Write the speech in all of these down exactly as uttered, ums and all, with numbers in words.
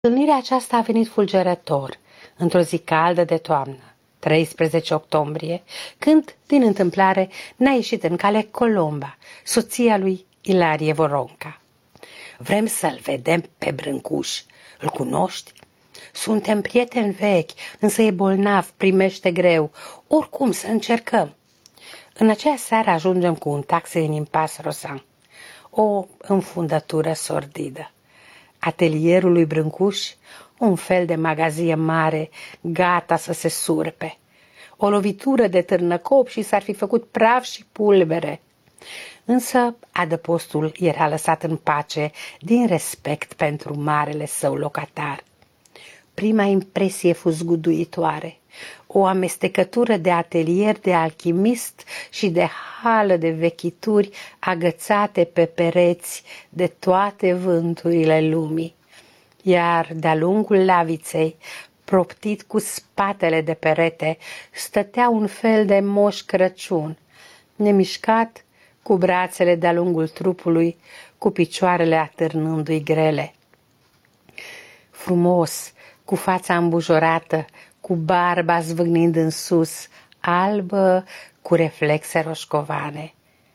Întâlnirea aceasta a venit fulgerător, într-o zi caldă de toamnă, treisprezece octombrie, când, din întâmplare, n-a ieșit în cale Colomba, soția lui Ilarie Voronca. "Vrem să-l vedem pe Brâncuș. Îl cunoști? Suntem prieteni vechi, însă e bolnav, primește greu. Oricum să încercăm." În aceea seară ajungem cu un taxi în Impas Rosan, o înfundătură sordidă. Atelierul lui Brâncuș, un fel de magazie mare, gata să se surpe. O lovitură de târnăcop și s-ar fi făcut praf și pulbere. Însă adăpostul era lăsat în pace din respect pentru marele său locatar. Prima impresie fu zguduitoare, o amestecătură de atelier de alchimist și de hală de vechituri agățate pe pereți de toate vânturile lumii. Iar de-a lungul laviței, proptit cu spatele de perete, stătea un fel de Moș Crăciun, nemișcat, cu brațele de-a lungul trupului, cu picioarele atârnându-i grele. Frumos, cu fața îmbujorată, cu barba zvâgnind în sus, albă, cu reflexe roșcovane.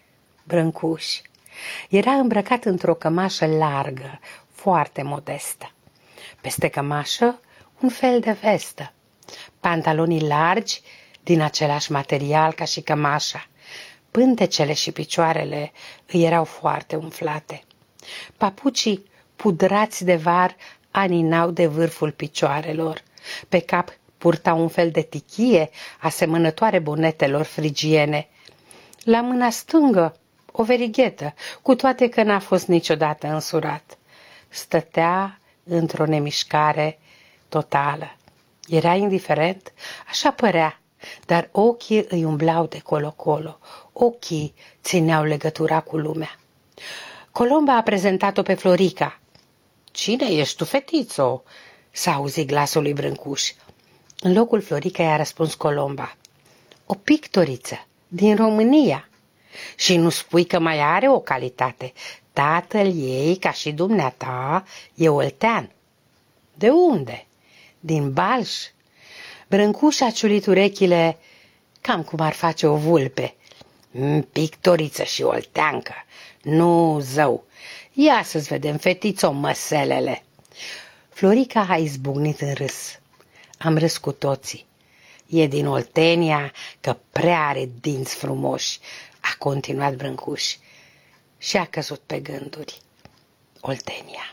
Brâncuș era îmbrăcat într-o cămașă largă, foarte modestă. Peste cămașă, un fel de vestă. Pantalonii largi, din același material ca și cămașa. Pântecele și picioarele îi erau foarte umflate. Papucii, pudrați de var, aninau de vârful picioarelor. Pe cap purta un fel de tichie asemănătoare bonetelor frigiene. La mâna stângă o verighetă, cu toate că n-a fost niciodată însurat. Stătea într-o nemișcare totală. Era indiferent, așa părea, dar ochii îi umblau de colo-colo. Ochii țineau legătura cu lumea. Colomba a prezentat-o pe Florica. "Cine ești tu, fetițo?" s-a auzit glasul lui Brâncuș. În locul Florica i-a răspuns Colomba. "O pictoriță din România. Și nu spui că mai are o calitate. Tatăl ei, ca și dumneata, e oltean." "De unde?" "Din Balș." Brâncuș a ciulit urechile cam cum ar face o vulpe. "Pictoriță și olteancă. Nu, zău. Ia să-ți vedem, fetițo, măselele." Florica a izbucnit în râs. Am râs cu toții. "E din Oltenia, că prea are dinți frumoși," a continuat Brâncuș și a căzut pe gânduri. Oltenia.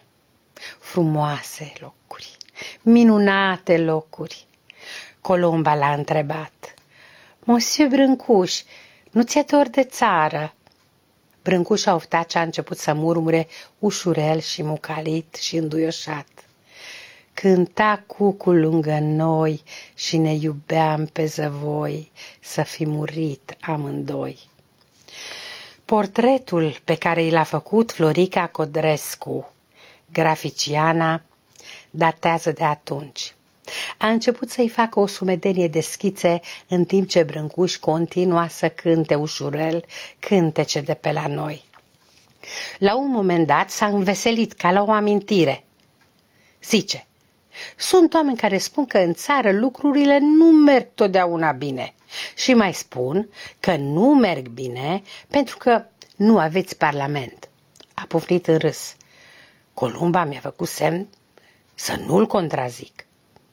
Frumoase locuri, minunate locuri. Colomba l-a întrebat. "Monsieur Brâncuș, nu ți-e dor de țară?" Brâncuș a oftat și a început să murmure ușurel și mucalit și înduioșat. "Cânta cucul lângă noi și ne iubeam pe zăvoi, să fi murit amândoi." Portretul pe care i l-a făcut Florica Codrescu, graficiana, datează de atunci. A început să-i facă o sumedenie de schițe în timp ce Brâncuș continua să cânte ușurel cântece de pe la noi. La un moment dat s-a înveselit ca la o amintire. Zice: "Sunt oameni care spun că în țară lucrurile nu merg totdeauna bine și mai spun că nu merg bine pentru că nu aveți parlament." A pufnit în râs. Colomba mi-a făcut semn să nu-l contrazic.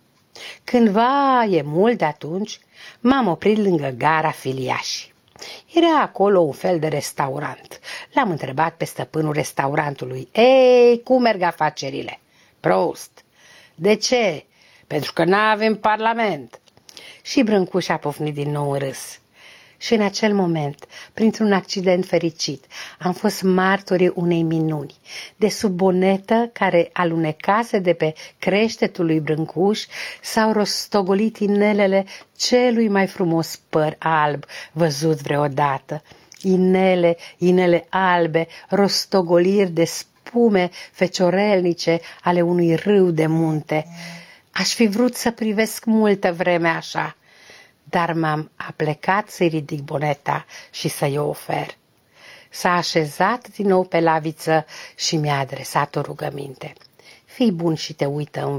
Cândva, e mult de atunci, m-am oprit lângă gara Filiași. Era acolo un fel de restaurant. L-am întrebat pe stăpânul restaurantului: "Ei, cum merg afacerile?" "Prost." "De ce?" "Pentru că n-avem parlament." Și Brâncuș a pofnit din nou în râs. Și în acel moment, printr-un accident fericit, am fost martorii unei minuni. De sub bonetă care alunecase de pe creștetul lui Brâncuș s-au rostogolit inelele celui mai frumos păr alb văzut vreodată. Inele, inele albe, rostogoliri de spume feciorelnice ale unui râu de munte. Aș fi vrut să privesc multă vreme așa, dar m-am aplecat să-i ridic boneta și să-i o ofer. S-a așezat din nou pe laviță și mi-a adresat o rugăminte. fii bun și te uită în